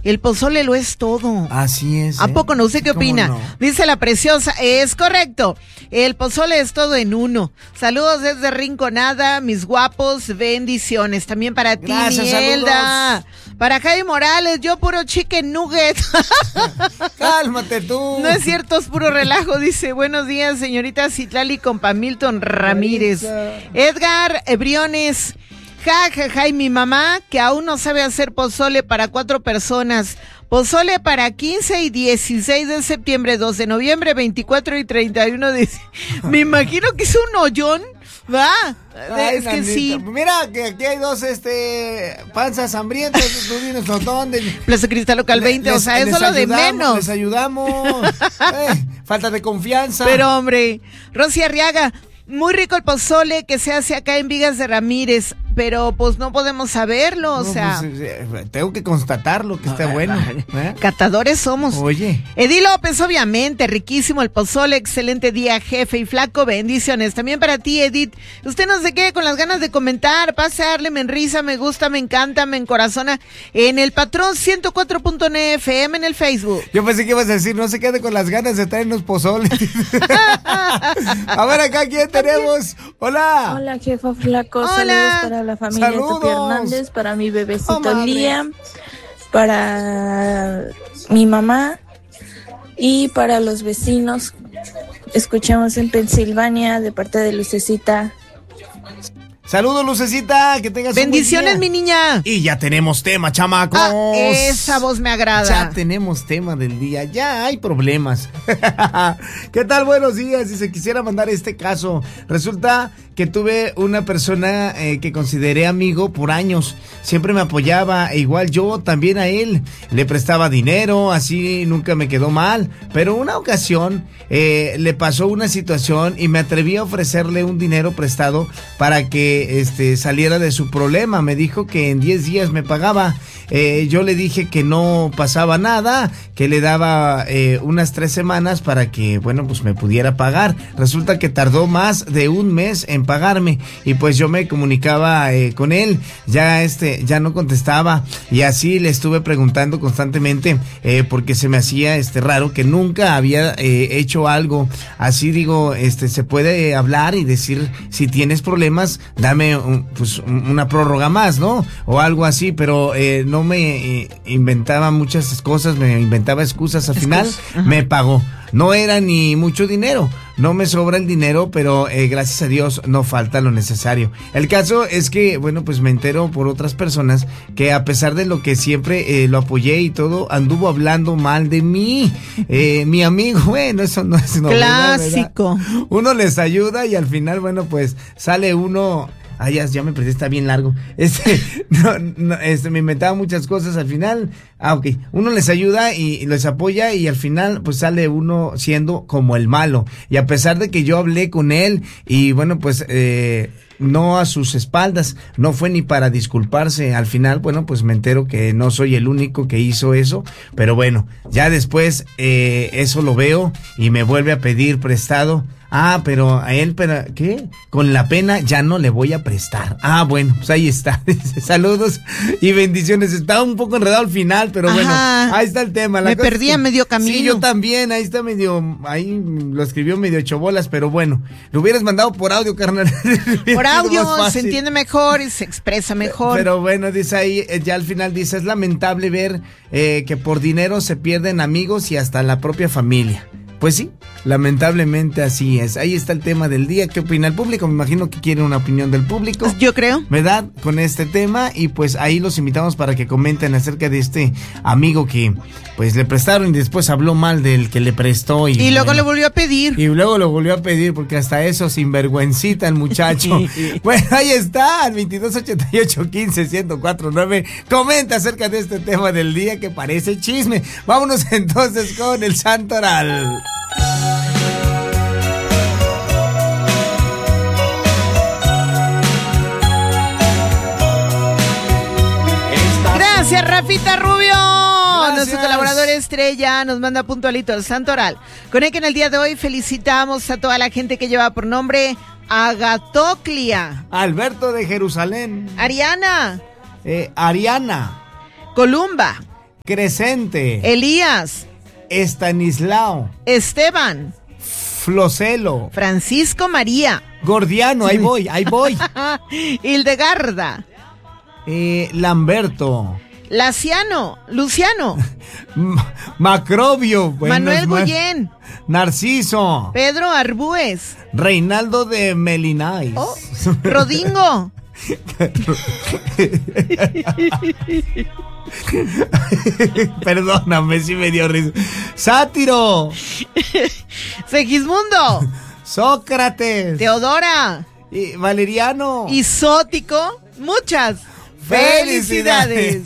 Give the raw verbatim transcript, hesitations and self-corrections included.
El pozole lo es todo. Así es. ¿A ¿eh? poco no? ¿Usted qué opina? No? Dice la preciosa, es correcto. El pozole es todo en uno. Saludos desde Rinconada, mis guapos, bendiciones. También para ti, Gracias, Mielda. saludos. Para Jaime Morales, yo puro chicken nugget. Cálmate tú. No es cierto, es puro relajo. Dice, buenos días, señorita Citlali, compa Milton Ramírez. Edgar Briones. Ja, ja, ja, y mi mamá, que aún no sabe hacer pozole para cuatro personas. Pozole para quince y dieciséis de septiembre, dos de noviembre, veinticuatro y treinta y uno de... Me imagino que es un hoyón, ¿va? Ay, es que nanita. sí. Mira, que aquí hay dos este panzas hambrientas. Tú dinos dónde. Plaza Cristal Local veinte, Les- o sea, eso les lo de ayudamos, menos. Les ayudamos. eh, falta de confianza. Pero, hombre, Rosy Arriaga, muy rico el pozole que se hace acá en Vigas de Ramírez, pero pues no podemos saberlo, o No, sea. pues, eh, tengo que constatarlo, que está bueno. ¿eh? Catadores somos. Oye. Edi López, obviamente, riquísimo el pozole, excelente día, jefe y flaco, bendiciones. También para ti, Edith. Usted no se quede con las ganas de comentar, pase a darle me risa, me gusta, me encanta, me encorazona en el Patrón ciento cuatro punto nueve F M en el Facebook. Yo pensé que ibas a decir, no se quede con las ganas de traernos pozole. A ver, acá, ¿quién tenemos? Hola. Hola, jefa flaco. Hola. Saludos para la familia Saludos. Tupi Hernández, para mi bebecito Oh, madre. Lía, para mi mamá y para los vecinos. Escuchamos en Pensilvania de parte de Lucecita. Saludos, Lucecita, que tengas Bendiciones, un buen mi día. niña. Y ya tenemos tema, chamacos. Ah, esa voz me agrada. Ya tenemos tema del día, ya hay problemas. ¿Qué tal? Buenos días. Si se quisiera mandar este caso, resulta que tuve una persona eh, que consideré amigo por años. Siempre me apoyaba, e igual yo también a él. Le prestaba dinero, así nunca me quedó mal. Pero una ocasión eh, le pasó una situación y me atreví a ofrecerle un dinero prestado para que este saliera de su problema. Me dijo que en diez días me pagaba. Eh, yo le dije que no pasaba nada, que le daba eh, unas tres semanas para que, bueno, pues me pudiera pagar. Resulta que tardó más de un mes en pagarme y pues yo me comunicaba eh, con él, ya este, ya no contestaba y así le estuve preguntando constantemente eh, porque se me hacía este raro que nunca había eh, hecho algo así. Digo, este, se puede hablar y decir si tienes problemas, dame un, pues una prórroga más, ¿no? O algo así, pero eh, no me eh, inventaba muchas cosas, me inventaba excusas. Al final me pagó. No era ni mucho dinero, no me sobra el dinero, pero eh, gracias a Dios no falta lo necesario. El caso es que, bueno, pues me entero por otras personas que a pesar de lo que siempre eh, lo apoyé y todo, anduvo hablando mal de mí. Eh, mi amigo, bueno, eso no es novedad, Clásico. ¿verdad? Uno les ayuda y al final, bueno, pues sale uno... Ah, ya, ya me perdí, está bien largo. Este, no, no, este, me inventaba muchas cosas al final. Ah, ok. Uno les ayuda y, y les apoya y al final, pues sale uno siendo como el malo. Y a pesar de que yo hablé con él y bueno, pues, eh, no a sus espaldas, no fue ni para disculparse. Al final, bueno, pues me entero que no soy el único que hizo eso, pero bueno, ya después eh, eso lo veo y me vuelve a pedir prestado. Ah, pero a él, pero ¿qué? Con la pena ya no le voy a prestar. Ah, bueno, pues ahí está. Saludos y bendiciones. Estaba un poco enredado al final, pero Ajá. bueno, ahí está el tema. La Me cosa perdí es que- a medio camino. Sí, yo también, ahí está medio, ahí lo escribió medio chobolas, pero bueno, lo hubieras mandado por audio, carnal. Por Más audio se fácil. entiende mejor y se expresa mejor. Pero bueno, dice ahí, eh, ya al final dice, es lamentable ver eh, que por dinero se pierden amigos y hasta la propia familia. Pues sí, lamentablemente así es. Ahí está el tema del día. ¿Qué opina el público? Me imagino que quiere una opinión del público. Yo creo. ¿Verdad? Con este tema. Y pues ahí los invitamos para que comenten acerca de este amigo que pues le prestaron y después habló mal del que le prestó. Y, Y luego bueno, le volvió a pedir. y luego lo volvió a pedir porque hasta eso sinvergüencita el muchacho. Bueno, ahí está, al veintidós ochenta y ocho quince ciento cuatro nueve. Comenta acerca de este tema del día que parece chisme. Vámonos entonces con el Santoral. Gracias, Rafita Rubio. Gracias. Nuestro colaborador estrella nos manda puntualito el Santoral. Con el que en el día de hoy felicitamos a toda la gente que lleva por nombre Agatoclia, Alberto de Jerusalén. Ariana, Eh, Ariana. Columba, Crescente. Elías. Estanislao. Esteban. Floselo. Francisco María. Gordiano, ahí voy, ahí voy. Hildegarda. Eh, Lamberto. Laciano. Luciano. M- Macrobio. Buenos Manuel más. Guillén. Narciso. Pedro Arbúez. Reinaldo de Melinais. Oh, Rodingo. Perdóname si me dio risa. Sátiro. Segismundo. Sócrates. Teodora. Y Valeriano. Isótico. Muchas ¡Felicidades! felicidades.